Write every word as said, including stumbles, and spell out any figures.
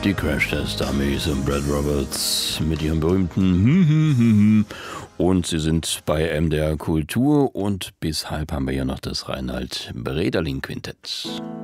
Die Crash Test Dummies und Brad Roberts mit ihrem berühmten und sie sind bei M D R Kultur und bis halb haben wir ja noch das Reinhard Brederling Quintett.